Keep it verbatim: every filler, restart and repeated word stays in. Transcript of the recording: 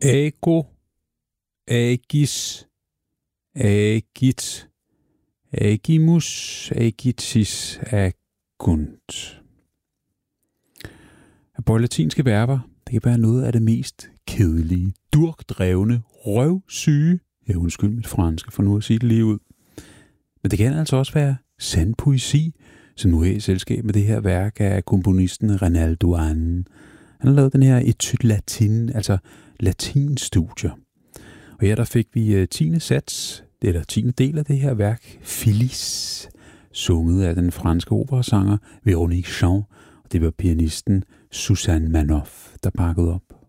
Ago, agis, agit, agimus, agitis, agunt. På latinske verber, det kan være noget af det mest kedelige, durkdrevne, røvsyge. Ja, undskyld mit franske, for nu at sige det lige ud. Men det kan altså også være sand poesi, som nu er i selskab med det her værk af komponisten René Douane. Han har lavet den her Etude Latine, altså latinstudier. Og her der fik vi tiende sats, eller tiende del af det her værk, Phyllis, sunget af den franske operasanger Véronique Chant, og det var pianisten Suzanne Manoff, der bakkede op.